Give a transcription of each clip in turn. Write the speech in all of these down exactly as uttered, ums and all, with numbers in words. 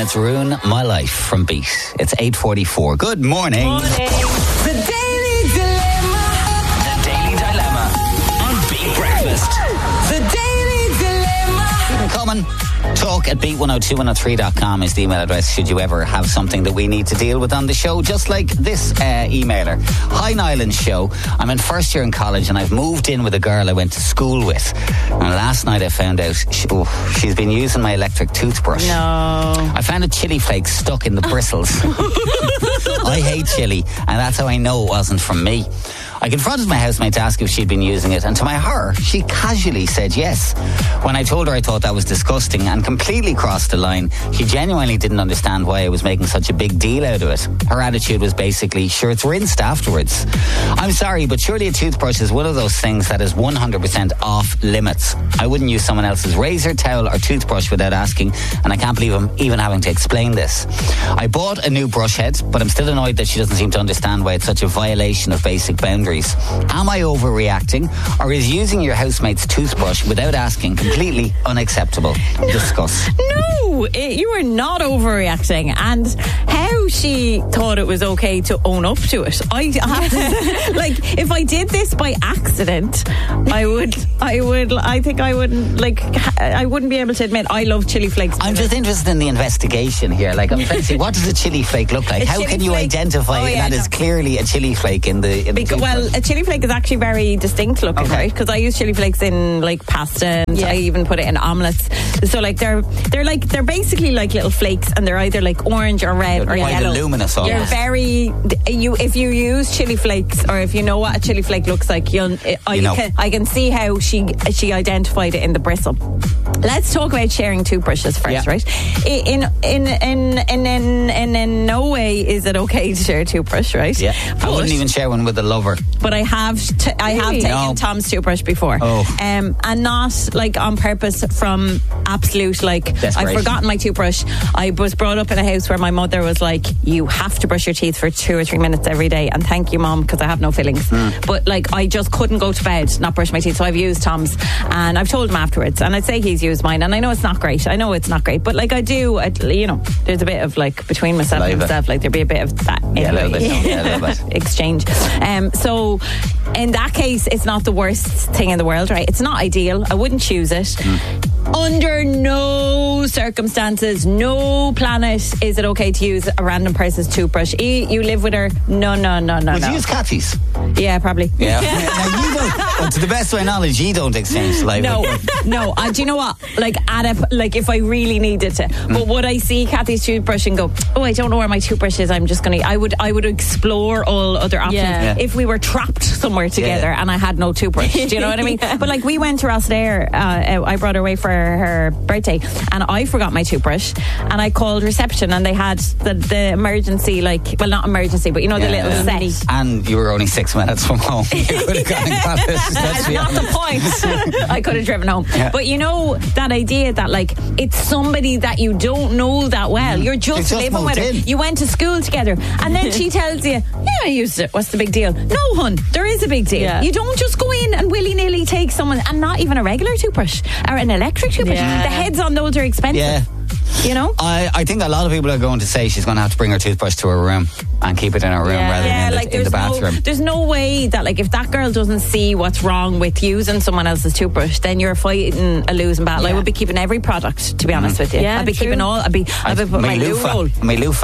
it's Ruin My Life from Beat. It's eight forty-four. Good morning. Morning. The Daily Dilemma. The Daily Dilemma on Beat Breakfast. The Daily Dilemma. Come on. Talk at beat one oh two one oh three dot com is the email address should you ever have something that we need to deal with on the show, just like this uh, emailer. Hi Nyland Show, I'm in first year in college and I've moved in with a girl I went to school with, and last night I found out she, oh, she's been using my electric toothbrush. No. I found a chili flake stuck in the bristles. I hate chili, and that's how I know it wasn't from me. I confronted my housemate to ask if she'd been using it, and to my horror, she casually said yes. When I told her I thought that was disgusting and completely crossed the line, she genuinely didn't understand why I was making such a big deal out of it. Her attitude was basically, sure, it's rinsed afterwards. I'm sorry, but surely a toothbrush is one of those things that is one hundred percent off limits. I wouldn't use someone else's razor, towel or toothbrush without asking, and I can't believe I'm even having to explain this. I bought a new brush head, but I'm still annoyed that she doesn't seem to understand why it's such a violation of basic boundaries. Am I overreacting, or is using your housemate's toothbrush without asking completely unacceptable? Discuss. No, it, you are not overreacting. And how she thought it was okay to own up to it. I have to, like, if I did this by accident, I would, I would, I think I wouldn't, like, I wouldn't be able to admit I love chili flakes. I'm just interested in the investigation here. Like, I'm trying to see, what does a chili flake look like? A How can you flake, identify oh, yeah, that no. is clearly a chili flake in the, in Because, the well, a chili flake is actually very distinct looking, Okay. right? Because I use chili flakes in like pasta, and Yeah. I even put it in omelets. So like they're they're like they're basically like little flakes, and they're either like orange or red They're or quite yellow. luminous You're almost. very you if you use chili flakes, or if you know what a chili flake looks like, you'll I You know. can I can see how she she identified it in the bristle. Let's talk about sharing toothbrushes first, Yeah. right? In in in in in in in no way is it okay to share a toothbrush, right? Yeah, I But- wouldn't even share one with a lover. But I have t- I have Really? taken No. Tom's toothbrush before, Oh. um, and not like on purpose from absolute like I've Desperation. forgotten my toothbrush. I was brought up in a house where my mother was like, you have to brush your teeth for two or three minutes every day, and thank you, Mom, because I have no fillings. But like I just couldn't go to bed not brush my teeth, so I've used Tom's, and I've told him afterwards, and I'd say he's used mine, and I know it's not great. I know it's not great, but like I do, I, you know, there's a bit of like between myself and Saliva. myself, like there'd be a bit of that Yeah, a little anyway. bit. Yeah, a little bit. exchange. Um, so in that case, it's not the worst thing in the world, right? It's not ideal. I wouldn't choose it. Under no circumstances, no planet is it okay to use a random person's toothbrush. E, you live with her? No, no, no, no, Would no. you use Cathy's? Yeah, probably. Yeah. Now, you don't, well, to the best of my knowledge, you don't exchange saliva. No, no. Uh, do you know what? Like, at a, like if I really needed to, but would I see Cathy's toothbrush and go, "Oh, I don't know where my toothbrush is. I'm just gonna." I would, I would explore all other options. Yeah. Yeah. If we were trapped somewhere together Yeah. and I had no toothbrush, do you know what I mean? Yeah. But like we went to Rosslare, uh, I brought her away for her birthday, and I forgot my toothbrush, and I called reception, and they had the, the emergency, like, well, not emergency, but you know the Yeah. little Yeah. set. And you were only six minutes from home. You could have gone and got it. Let's That's be not the honest. point. I could have driven home. Yeah. But you know that idea that like it's somebody that you don't know that well. You're just, You just living moved with her. in. You went to school together, and then she tells you, "Yeah, I used it. What's the big deal?" No, hun, there is a big deal. Yeah. You don't just go in and willy nilly take someone, and not even a regular toothbrush or an electric toothbrush. Yeah. The heads on those are expensive. Yeah. You know. I, I think a lot of people are going to say she's going to have to bring her toothbrush to her room and keep it in her room Yeah. rather Yeah, than in, like the, in there's the bathroom. no, there's no way that like if that girl doesn't see what's wrong with using someone else's toothbrush, then you're fighting a losing battle. I Yeah. would be keeping every product, to be honest with you. Yeah, I'd be true. keeping all. I'd be. I'd be putting my loo roll. loofah. My loofah.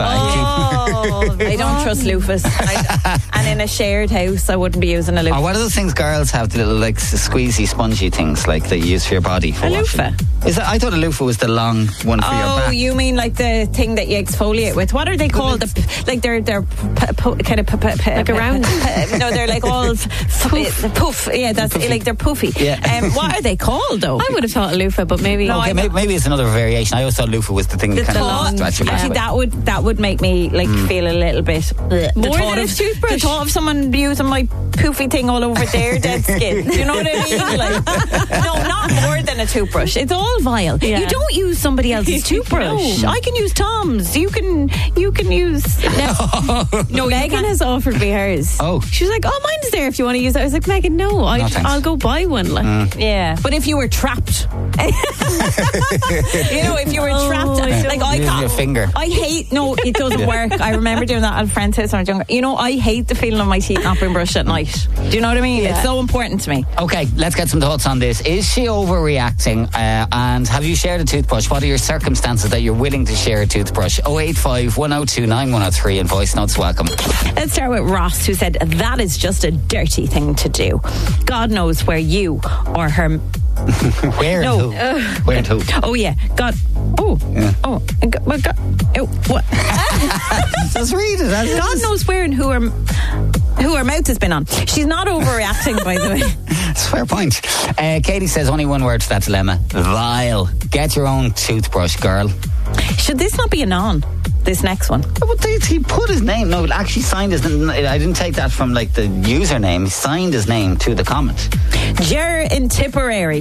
Oh, I don't trust loofahs. I, and in a shared house, I wouldn't be using a Or loofah. what are those things girls have, the little like squeezy spongy things like that you use for your body for A washing? loofah? Is that, I thought a loofah was the long one for your Oh, back. you mean like the thing that you exfoliate with? What are they called? The, like they're they're p- p- kind of p- p- p- Like a round? p- no, they're like all f- poof. poof. Yeah, that's like they're poofy. Yeah. Um, what are they called though? I would have thought a loofah, but maybe. No, Okay, I maybe, maybe it's another variation. I always thought loofah was the thing that The kind thought, of stretch your back. see, that would that would make me like feel a little bit bleh. The More thought than a of, toothbrush? The thought of someone using my poofy thing all over their dead skin. Do you know what I mean? Like, no, not more than a toothbrush. It's all vile. Yeah. You don't use somebody else's toothbrush. toothbrush. No. I can use Tom's. You can you can use. No, Megan has offered me hers. Oh. She was like, oh, mine's there if you want to use it. I was like, Megan, no, I, No, thanks. I'll go buy one. Like, Mm. Yeah, but if you were trapped, you know, if you were Oh, trapped, I like I Use can't. your finger. I hate. No, it doesn't work. I remember doing that at a friend's house when I was younger. You know, I hate the feeling of my teeth not being brushed at night. Do you know what I mean? Yeah. It's so important to me. Okay, let's get some thoughts on this. Is she overreacting? Uh, and have you shared a toothbrush? What are your circumstances that you're willing to share a toothbrush? oh eight five, one oh two, nine one oh three and voice notes welcome. Let's start with Ross, who said that is just a dirty thing to do. God knows where you or her. Where No. and who? Where and who? Oh yeah, God. Oh, Yeah. oh, and God, well, God, oh, what? Just read it. That's God knows where and who her who her mouth has been on. She's not overreacting, by the way. That's a fair point. Uh, Katie says only one word to that dilemma. Vile. Get your own toothbrush, girl. Should this not be a non? This next one. But they, he put his name. No, actually signed his. I didn't take that from like the username. He signed his name to the comment. Ger in Tipperary.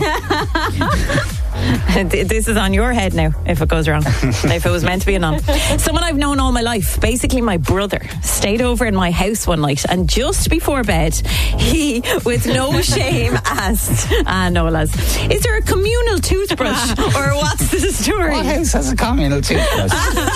This is on your head now if it goes wrong. If it was meant to be a non. Someone I've known all my life, basically my brother, stayed over in my house one night, and just before bed he, with no shame, asked, ah no lads, is there a communal toothbrush or what's the story? What house has a communal toothbrush?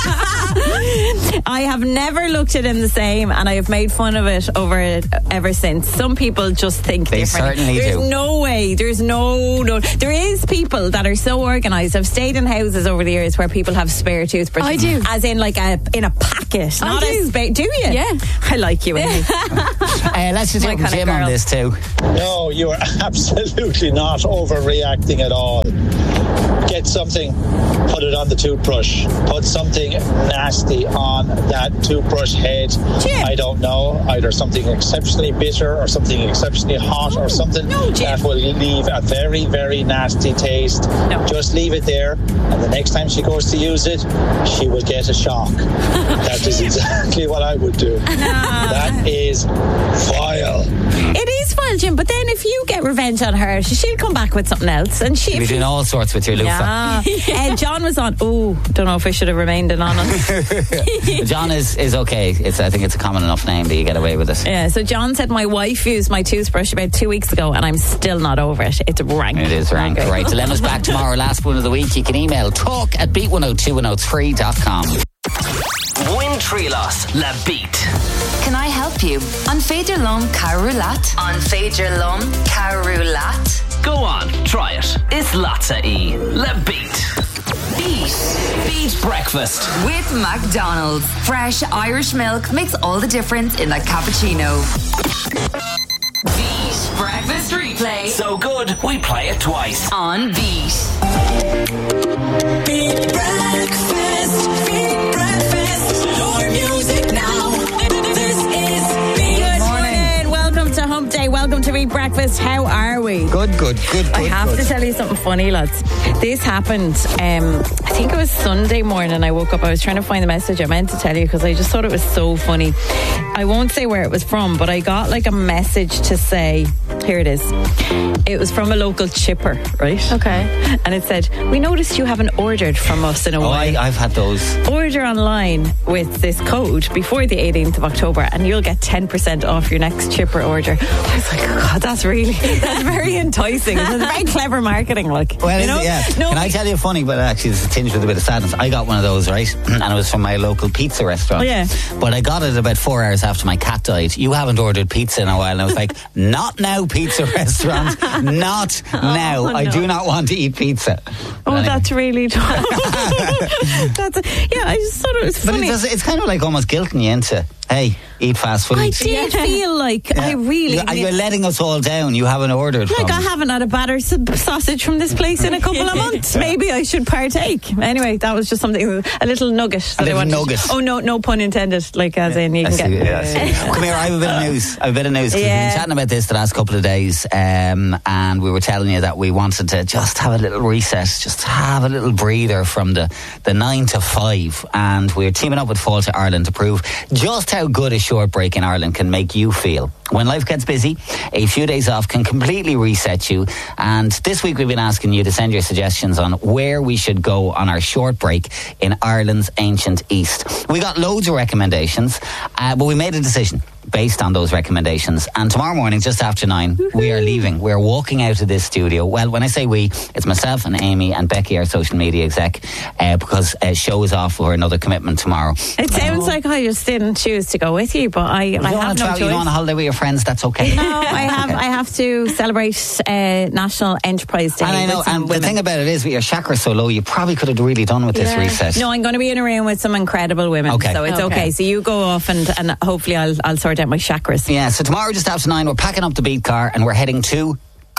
I have never looked at him the same, and I have made fun of it over it ever since. Some people just think They differently. certainly There's do. no way. There's no no. There is people that are so organised. I've stayed in houses over the years where people have spare toothbrushes. I do. as in like a in a packet, I not a do. spare. Do you? Yeah. I like you, Amy. uh, let's just My hear from kinda Jim on girl. this too. No, you are absolutely not overreacting at all. Get something, put it on the toothbrush. Put something nasty on that toothbrush head. Jim. I don't know, either something exceptionally bitter or something exceptionally hot or something no, Jim. that will leave a very, very nasty taste. No. Just leave it there, and the next time she goes to use it, she will get a shock. That is exactly what I would do. That is vile. It is fine, Jim. But then if you get revenge on her, she'll come back with something else, and she. You're if doing you- all sorts with your loofah. Yeah. uh, John was on. Oh, don't know if I should have remained anonymous. John is, is okay. It's I think it's a common enough name that you get away with it. Yeah, so John said my wife used my toothbrush about two weeks ago and I'm still not over it. It's rank. It is rank. Okay. Right, Dilemma's back tomorrow, last one of the week. You can email talk at beat one oh two one oh three dot com. Win Trilos La Beat. Can I help you? On Féidir Lom Caroulat. On Féidir Lom Caroulat. Go on, try it. It's Latza E. La Beat. Beat. Beat breakfast. With McDonald's. Fresh Irish milk makes all the difference in a cappuccino. Beat Breakfast Replay. So good, we play it twice. On Beat. Beat breakfast, beat breakfast. Your music now. This is Beat. Good morning. Welcome to Hump Day. Welcome to Eat Breakfast. How are we? Good, good, good, good. I have good. to tell you something funny, lads. This happened, um, I think it was Sunday morning. I woke up, I was trying to find the message I meant to tell you because I just thought it was so funny. I won't say where it was from, but I got like a message to say, here it is. It was from a local chipper, right? Okay. And it said, we noticed you haven't ordered from us in a Oh, while. I, I've had those. Order online with this code before the eighteenth of October and you'll get ten percent off your next chipper order. I was like, oh God, that's really, that's very enticing. It's very clever marketing, like. Well, you know? yeah. No, Can I tell you funny, but actually it's tinged with a bit of sadness. I got one of those, right? And it was from my local pizza restaurant. Oh, yeah. But I got it about four hours after my cat died. You haven't ordered pizza in a while. And I was like, not now, pizza restaurant. Not now. I no. do not want to eat pizza. Oh, But anyway. that's really that's a, yeah, I just thought it was But funny. it does, it's kind of like almost guilting you into, hey, eat fast food. I did feel like I really You- You're letting us all down. You haven't ordered like from. I haven't had a battered s- sausage from this place in a couple of months. Maybe I should partake. Anyway, that was just something, a little nugget. that I little wanted to- nugget. Oh no, no pun intended. Like as in you I can see, get. yeah, I see. Come here, I have a bit of news. I have a bit of news. 'Cause Yeah. We've been chatting about this the last couple of days, um, and we were telling you that we wanted to just have a little reset, just have a little breather from the, the nine to five, and we're teaming up with Fáilte Ireland to prove just how how good a short break in Ireland can make you feel. When life gets busy, a few days off can completely reset you. And this week we've been asking you to send your suggestions on where we should go on our short break in Ireland's ancient East. We got loads of recommendations, uh, but we made a decision based on those recommendations. And tomorrow morning, just after nine, Woo-hoo. we are leaving. We're walking out of this studio. Well, when I say we, it's myself and Amy and Becky, our social media exec, uh, because uh, show is off for another commitment tomorrow. It sounds oh. like I just didn't choose to go with you, but I, you I have no travel, choice. You go on a holiday with your friends, that's okay. No, I have okay. I have to celebrate uh, National Enterprise Day. And I know, and women. the thing about it is, with your chakra so low, you probably could have really done with yeah. this reset. No, I'm going to be in a room with some incredible women, okay. so it's okay. okay. So you go off, and, and hopefully I'll I'll sort out my chakras. Yeah, so tomorrow just after nine, we're packing up the beat car and we're heading to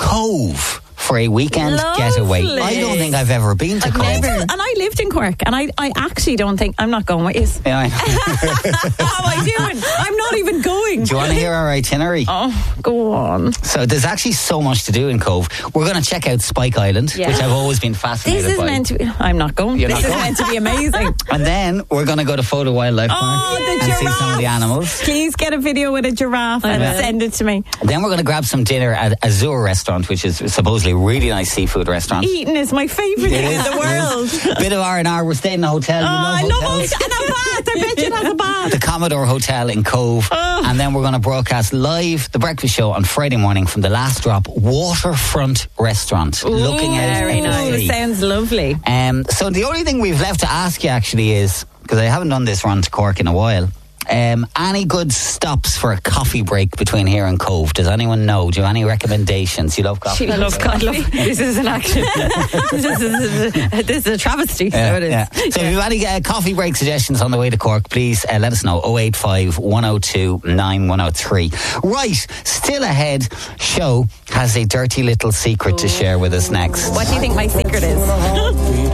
Cove for a weekend Lovely. getaway. I don't think I've ever been to I've Cove. Never. And I lived in Cork, and I, I actually don't think I'm not going with you. Yeah, I know. How am I doing? I'm not even going. Do you want to hear our itinerary? Oh, go on. So there's actually so much to do in Cove. We're going to check out Spike Island, yeah. which I've always been fascinated by. This is by. meant to be. I'm not going. You're this not is going? meant to be amazing. And then we're going to go to Photo Wildlife Park oh, the and giraffe. see some of the animals. Please get a video with a giraffe and Yeah. send it to me. And then we're going to grab some dinner at Azure Restaurant, which is supposedly a really nice seafood restaurant. Eating is my favourite thing in the world. Bit of R and R. We're staying in a hotel. Oh, I love hotels. it. And a bath. I bet you it has a bath. The Commodore Hotel in Cove. Oh. And then we're going to broadcast live the breakfast show on Friday morning from the Last Drop Waterfront Restaurant. Ooh, looking out very at the nice. sea. Sounds lovely. Um, so the only thing we've left to ask you actually is, because I haven't done this run to Cork in a while, um, any good stops for a coffee break between here and Cove? Does anyone know? Do you have any recommendations? You love coffee? She loves coffee. Love, this is an action. this, is, this, is, this is a travesty. Yeah, so it is. yeah. So yeah. if you have any uh, coffee break suggestions on the way to Cork, please uh, let us know. oh eight five, one oh two, nine one oh three. Right, still ahead. Show has a dirty little secret to share with us next. What do you think my secret is?